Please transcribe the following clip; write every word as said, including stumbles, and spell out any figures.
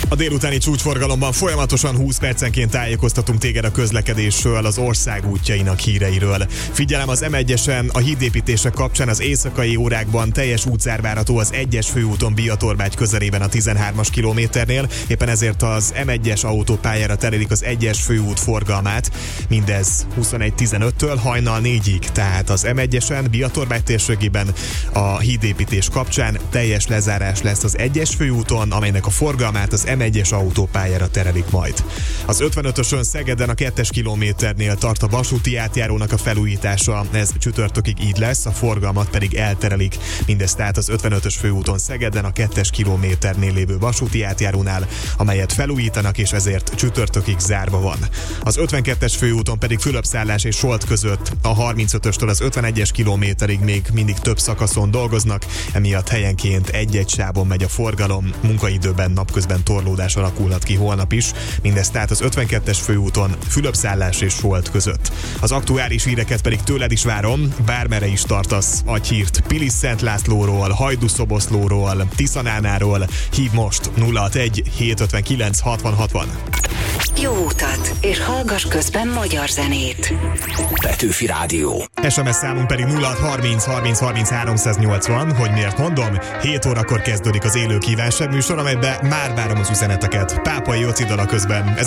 A délutáni csúcsforgalomban folyamatosan húsz percenként tájékoztatunk téged a közlekedésről, az ország útjainak híreiről. Figyelem, az em egyesen a hídépítések kapcsán az éjszakai órákban teljes útzár várható az egyes főúton Biatorbágy közelében a tizenhármas kilométernél, éppen ezért az em egyes autópályára terelik az egyes főút forgalmát, mindez huszonegy tizenöttől hajnal négyig, tehát az em egyesen Biatorbágy térségében a hídépítés kapcsán teljes lezárás lesz az egyes főúton, amelynek a forgalmát az em egyes autópályára terelik majd. Az ötvenötösön Szegeden a kettes kilométernél tart a vasúti átjárónak a felújítása, ez csütörtökig így lesz, a forgalmat pedig elterelik. Mindez tehát az ötvenötös főúton Szegeden a kettes kilométernél lévő vasúti átjárónál, amelyet felújítanak, és ezért csütörtökig zárva van. Az ötvenkettes főúton pedig Fülöpszállás és Solt között a harmincötöstől az ötvenegyes kilométerig még mindig több szakaszon dolgoznak, emiatt helyenként egy-egy sávon megy a forgalom, munkaidőben napközben torlódás alakulhat ki holnap is, mindez tehát az ötvenkettes főúton Fülöpszállás és Solt között. Az aktuális híreket pedig tőled is várom, bármerre is tartasz, adj hírt Pilis-Szent Lászlóról, Hajdú-Szoboszlóról, Tiszanánáról, hív most nulla hatvanegy hétszázötvenkilenc hatvan hatvan. Jó utat, és hallgass közben magyar zenét. Petőfi Rádió. es em es számunk pedig nulla hatszázharminc harminc harminc háromszáznyolcvan, hogy miért mondom, hét órakor kezdődik az élő kívánság műsor, amelyben már várom az üzeneteket. Pápai Jóci dala közben. Ez